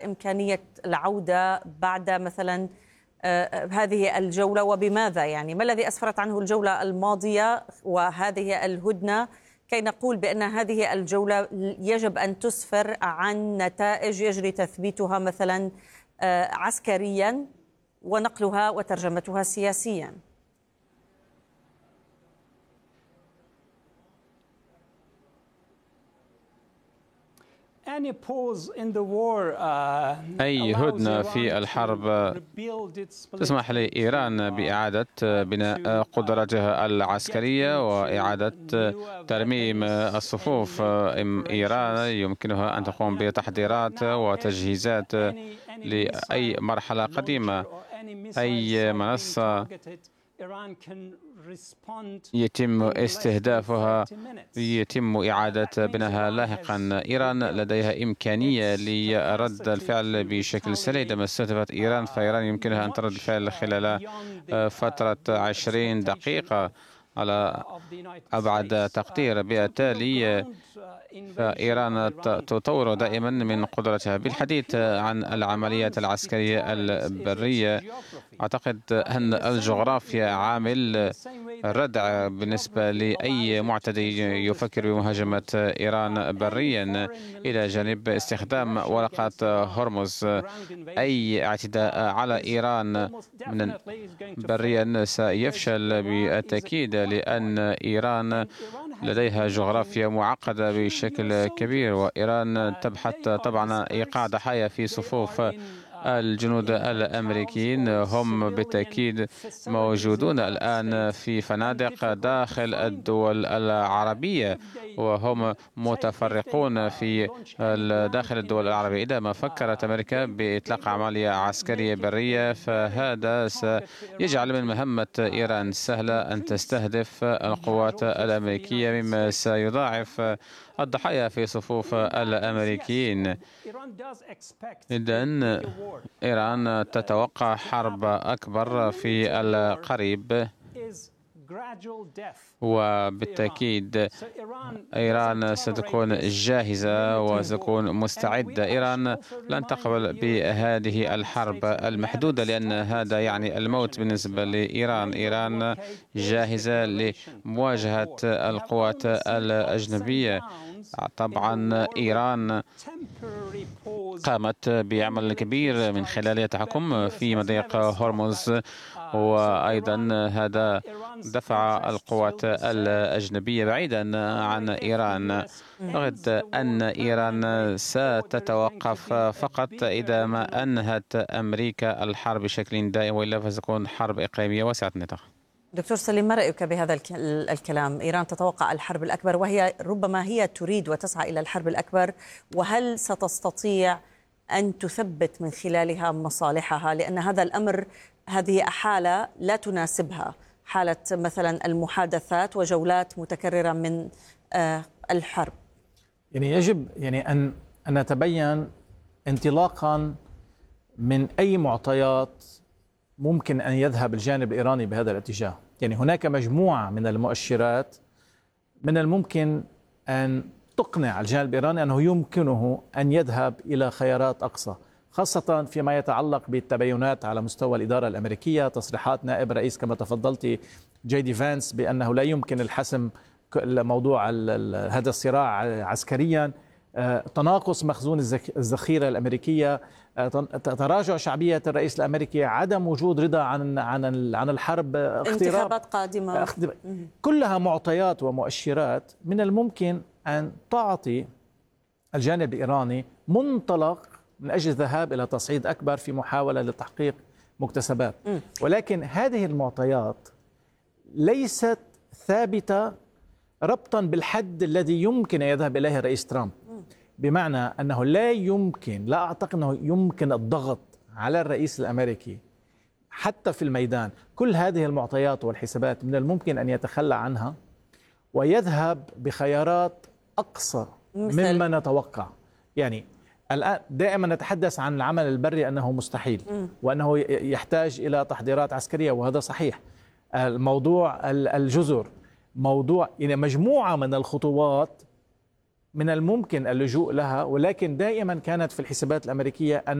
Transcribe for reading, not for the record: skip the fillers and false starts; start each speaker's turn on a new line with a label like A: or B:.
A: إمكانية العودة بعد مثلا هذه الجولة، وبماذا؟ يعني ما الذي أسفرت عنه الجولة الماضية وهذه الهدنة كي نقول بأن هذه الجولة يجب أن تسفر عن نتائج يجري تثبيتها مثلا عسكريا ونقلها وترجمتها سياسيا؟
B: أي هدنة في الحرب تسمح لإيران بإعادة بناء قدراتها العسكرية وإعادة ترميم الصفوف. إيران يمكنها أن تقوم بتحضيرات وتجهيزات لأي مرحلة قديمة. أي منصة يتم استهدافها يتم إعادة بنائها لاحقا. إيران لديها إمكانية لرد الفعل بشكل سريع. عندما استهدفت إيران فإيران يمكنها أن ترد الفعل خلال فترة 20 دقيقة على أبعد تقدير. بالتالي فإيران تطور دائما من قدرتها. بالحديث عن العمليات العسكرية البرية، أعتقد أن الجغرافيا عامل ردع بالنسبة لأي معتدي يفكر بمهاجمة إيران بريا، إلى جانب استخدام ورقة هرمز. أي اعتداء على إيران من بريا سيفشل بالتأكيد، لأن إيران لديها جغرافيا معقدة بشكل كبير، وإيران تبحث طبعا إيقاع ضحايا في صفوف الجنود الأمريكيين. هم بالتأكيد موجودون الآن في فنادق داخل الدول العربية، وهم متفرقون في داخل الدول العربية. إذا ما فكرت أمريكا بإطلاق عملية عسكرية برية، فهذا سيجعل من مهمة إيران سهلة أن تستهدف القوات الأمريكية، مما سيضاعف الضحايا في صفوف الأمريكيين. إذن إيران تتوقع حرب أكبر في القريب، وبالتأكيد إيران ستكون جاهزة وستكون مستعدة. إيران لن تقبل بهذه الحرب المحدودة، لأن هذا يعني الموت بالنسبة لإيران. إيران جاهزة لمواجهة القوات الأجنبية. طبعا إيران قامت بعمل كبير من خلال التحكم في مضيق هرمز، وأيضا هذا دفع القوات الأجنبية بعيدا عن إيران. أعتقد أن إيران ستتوقف فقط إذا ما أنهت أمريكا الحرب بشكل دائم، وإلا فستكون حرب إقليمية واسعة النطاق.
A: دكتور سليم، ما رأيك بهذا الكلام؟ إيران تتوقع الحرب الأكبر، وهي ربما هي تريد وتسعى إلى الحرب الأكبر، وهل ستستطيع أن تثبت من خلالها مصالحها؟ لأن هذا الأمر، هذه حالة لا تناسبها، حالة مثلا المحادثات وجولات متكررة من الحرب.
C: يعني يجب أن نتبين انطلاقا من أي معطيات ممكن أن يذهب الجانب الإيراني بهذا الاتجاه. يعني هناك مجموعة من المؤشرات من الممكن أن تقنع الجانب الإيراني أنه يمكنه أن يذهب إلى خيارات أقصى، خاصة فيما يتعلق بالتباينات على مستوى الإدارة الأمريكية. تصريحات نائب الرئيس كما تفضلت جي دي فانس بأنه لا يمكن الحسم موضوع هذا الصراع عسكريا، تناقص مخزون الذخيرة الأمريكية، تراجع شعبية الرئيس الأمريكي، عدم وجود رضا عن الحرب،
A: انتخابات قادمة،
C: كلها معطيات ومؤشرات من الممكن أن تعطي الجانب الإيراني منطلق من أجل الذهاب إلى تصعيد أكبر في محاولة لتحقيق مكتسبات. ولكن هذه المعطيات ليست ثابتة ربطا بالحد الذي يمكن أن يذهب إليه الرئيس ترامب، بمعنى أنه لا أعتقد أنه يمكن الضغط على الرئيس الأمريكي حتى في الميدان. كل هذه المعطيات والحسابات من الممكن أن يتخلى عنها ويذهب بخيارات أقصى مما نتوقع. يعني الآن دائما نتحدث عن العمل البري أنه مستحيل وأنه يحتاج إلى تحضيرات عسكرية، وهذا صحيح. الموضوع الجزر، موضوع مجموعة من الخطوات من الممكن اللجوء لها، ولكن دائما كانت في الحسابات الأمريكية أن